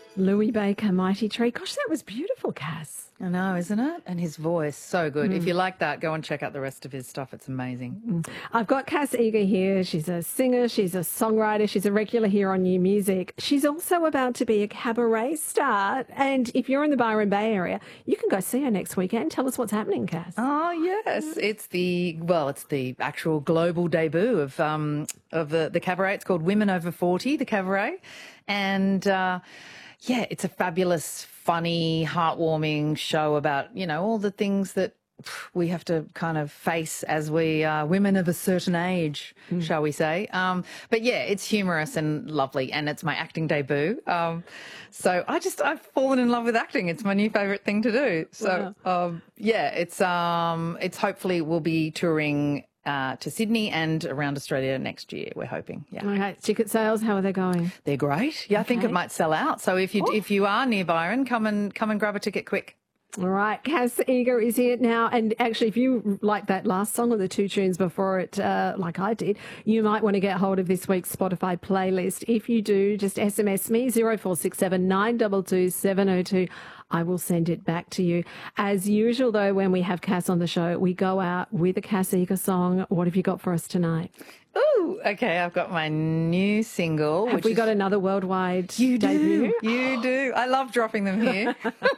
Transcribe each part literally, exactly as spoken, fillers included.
Louis Baker, Mighty Tree. Gosh, that was beautiful, Cass. I know, isn't it? And his voice, so good. Mm. If you like that, go and check out the rest of his stuff. It's amazing. Mm. I've got Cass Eager here. She's a singer, she's a songwriter, she's a regular here on New Music. She's also about to be a cabaret star. And if you're in the Byron Bay area, you can go see her next weekend. Tell us what's happening, Cass. Oh, yes. It's the, well, it's the actual global debut of um of the, the cabaret. It's called Women Over forty, the cabaret. And, uh, yeah, it's a fabulous, funny, heartwarming show about, you know, all the things that we have to kind of face as we are women of a certain age, mm. shall we say. Um, but, yeah, it's humorous and lovely, and it's my acting debut. Um, so I just, I've fallen in love with acting. It's my new favourite thing to do. So, wow. um, yeah, it's, um, it's hopefully we'll be touring Uh, to Sydney and around Australia next year, we're hoping. Yeah. Okay. Ticket sales, how are they going? They're great. Yeah, okay. I think it might sell out. So if you oh. if you are near Byron, come and come and grab a ticket quick. All right, Cass Eager is here now. And actually, if you like that last song or the two tunes before it, uh, like I did, you might want to get hold of this week's Spotify playlist. If you do, just S M S me, zero four six seven nine two two seven zero two. I will send it back to you. As usual, though, when we have Cass on the show, we go out with a Cass Eager song. What have you got for us tonight? Oh, okay. I've got my new single. Have which we is... got another worldwide you debut? do. You do. I love dropping them here.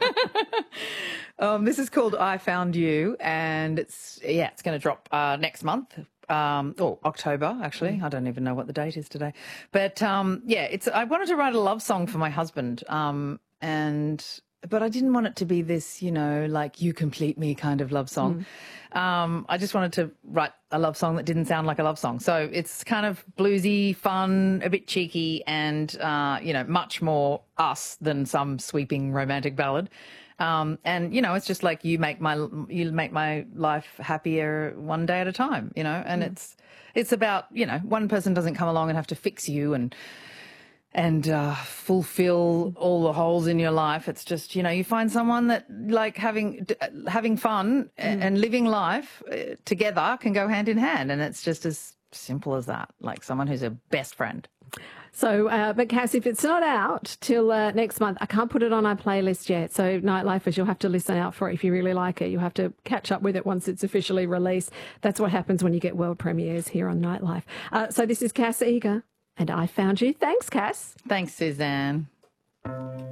um, this is called I Found You, and it's, yeah, it's going to drop uh, next month. Um, or October, actually. I don't even know what the date is today. But, um, yeah, it's. I wanted to write a love song for my husband, um, and... but I didn't want it to be this, you know, like you complete me kind of love song. Mm. Um, I just wanted to write a love song that didn't sound like a love song. So it's kind of bluesy, fun, a bit cheeky, and, uh, you know, much more us than some sweeping romantic ballad. Um, and, you know, it's just like you make my you make my life happier one day at a time, you know, and mm. it's it's about, you know, one person doesn't come along and have to fix you and and uh, fulfill all the holes in your life. It's just, you know, you find someone that, like, having having fun mm. and living life together can go hand in hand, and it's just as simple as that, like someone who's a best friend. So, uh, but Cass, if it's not out till uh, next month, I can't put it on our playlist yet. So Nightlifers, you'll have to listen out for it if you really like it. You'll have to catch up with it once it's officially released. That's what happens when you get world premieres here on Nightlife. Uh, so this is Cass Eager. And I Found You. Thanks, Cass. Thanks, Suzanne.